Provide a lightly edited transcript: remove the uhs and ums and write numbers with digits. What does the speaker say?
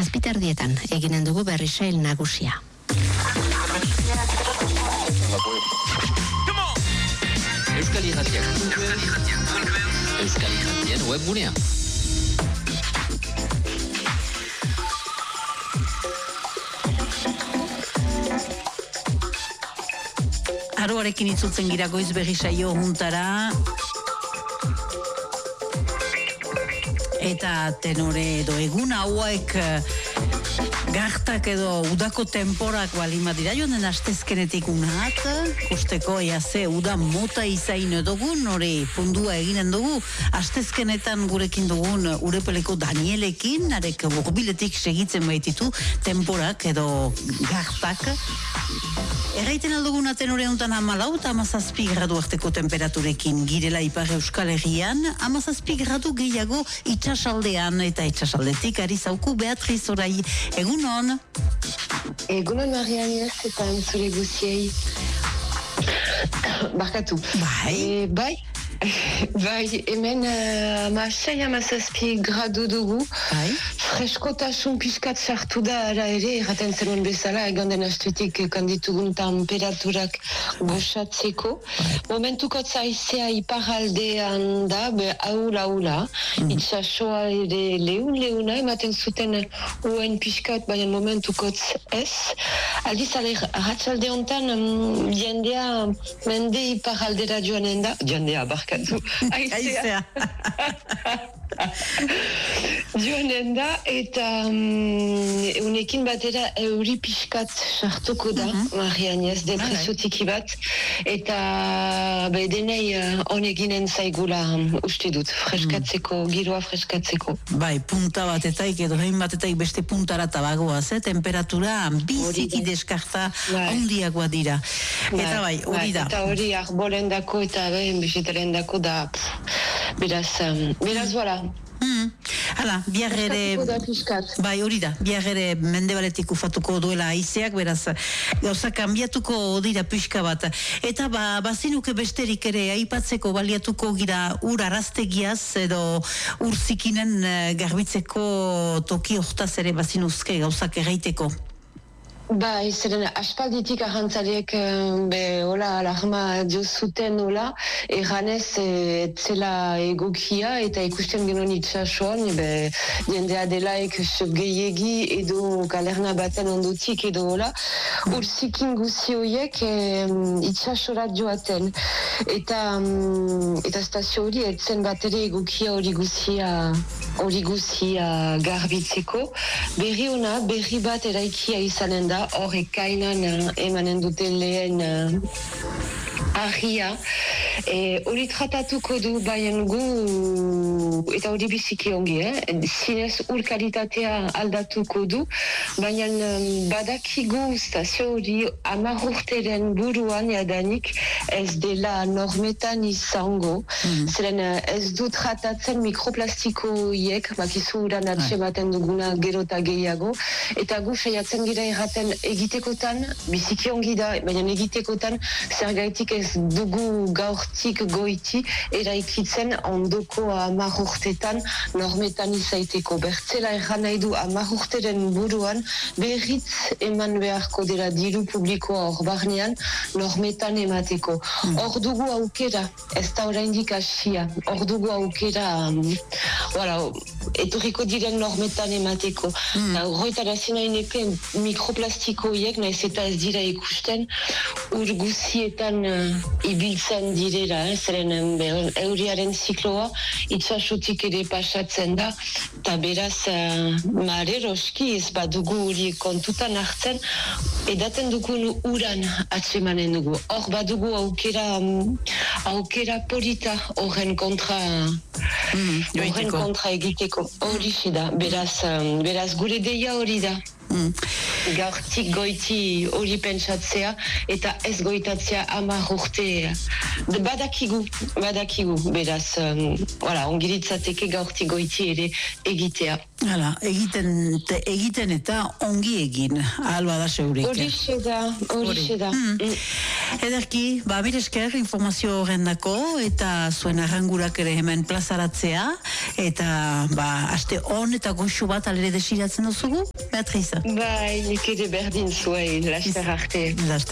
7:30 eginen dugu berrisail nagusia. Euskal Irratiak Euskal Irratien webgunea. Aroarekin itzultzen gira goiz berri saio juntara. Eta tenore edo egun hauek gartak edo udako temporak balima dira joan den astezkenetik unat, kusteko eaze uda mota izain dugun, hori pundua eginen dugu, astezkenetan gurekin dugun Urepeleko Danielekin, arek borbiletik segitzen baititu temporak edo gartak. Erraiten aldugun atenore honetan 14 eta 17 gradu arteko temperaturekin girela Ipar Euskal Herrian, 17 gradu gehiago itxasaldean eta itxasaldetik ari zauku Beatriz Orai. Egunon? Egunon Marianez eta entzule guziei. Barkatu. Bai. Bai, hemen 17 gradu dugu. Bai. Freskotasun pixkat sartu da ara ere, erraten zenuen bezala, egon den astetik kanditugun temperaturak goxatzeko. Momentuko zaizea iparaldean da, aula. Itxasoa ere leuna, ematen zuten uen pixkat, baina momentukotz ez. Aldiz, arratsalde hontan jendea mende iparaldera joanen da, jendea barkatu, aizea. Joanen da, eta unekin batera euri pixkat sartuko da, Marianez, depresotiki bat, eta denei honeginen zaigula uste dut, freskatzeko, giroa freskatzeko. Bai, punta batetaik edo hein batetaik beste puntara tabagoaz, temperatura biziki deskarta handiagoa dira. Eta bai, hori da. Eta hori arbolendako eta bizitarendako da, beraz, voilà. Hala, biar ere... Bai, hori da, biar ere mendebaletik ufatuko duela haizeak, beraz, gauza kanbiatuko dira pixka bat. Eta bazinuke besterik ere aipatzeko baliatuko gira ur araztegiaz edo ur zikinen garbitzeko toki hortaz ere bazinuzke gauzak erraiteko. Bai, zeren aspalditik ahantzariek alarma diozuten hola, erranez etzela egokia eta ikusten genuen itxasoan, jendea delaik gehiegi edo galerna baten ondotik edo hola, urzikin guzi horiek itxasora joaten. Eta stazio hori etzen bat ere egokia hori guzia garbitzeko. Berri bat eraikia izanen da, hor ekainan emanen dute lehen ahia. Hori tratatuko du baien gu, eta hori biziki ongi, zinez ur kalitatea aldatuko du, baina badakigu stazio hori 10 urteren buruan jadanik ez dela normetan izango, zeren ez du tratatzen mikroplastikoiek, bakizu uran atsematen duguna gero eta gehiago, eta gu saiatzen gira erraten egitekotan, biziki ongi da, baina egitekotan zergaitik ez dugu gaurtik goiti eraikitzen ondoko 10 urtetan normetan izaiteko. Bertzela erran nahi du 10 urteren buruan berriz eman beharko dela diru publikoa hor barnean normetan emateko. Hor dugu aukera, ez da oraindik hasia, hor dugu aukera etorriko diren normetan emateko. Horretara zinaineke mikroplastikoiek, nahiz eta ez dira ikusten, ur guzietan ibiltzen direra, zeren euriaren zikloa itxasotik ere pasatzen da, eta beraz mareroski ez badugu hori kontutan hartzen, edaten dugun uran atsemanen dugu. Hor badugu aukera polita horren kontra egiteko. Hori da, beraz gure deia hori da. gaurtik goiti hori pentsatzea, eta ez goitatzea 10 urte. Badakigu, beraz, ongiritzateke gaurtik goiti ere egitea. Hala, egiten eta ongi egin, alba da zeurik. Horixe da. Ederki, bir esker informazio horrendako eta zuen arrangurak ere hemen plazaratzea eta aste hon eta goxu bat alere desiratzen duzugu, Beatriz? Nik ere berdin zuei, laster arte.